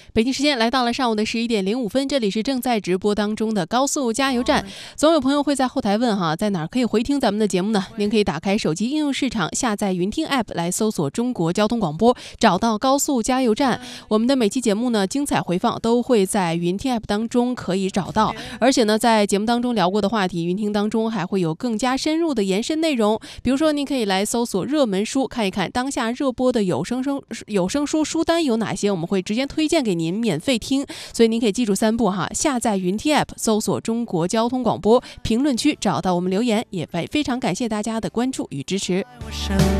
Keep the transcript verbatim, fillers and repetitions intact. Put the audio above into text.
北京时间来到了上午的十一点零五分，这里是正在直播当中的高速加油站。总有朋友会在后台问哈，在哪儿可以回听咱们的节目呢？您可以打开手机应用市场，下载云听 App 来搜索中国交通广播，找到高速加油站。我们的每期节目呢，精彩回放都会在云听 App 当中可以找到。而且呢，在节目当中聊过的话题，云听当中还会有更加深入的延伸内容。比如说，您可以来搜索热门书，看一看当下热播的有声声有声书书单有哪些，我们会直接推荐给您免费听。所以您可以记住三步哈：下载云听 App， 搜索中国交通广播，评论区找到我们留言，也非常感谢大家的关注与支持。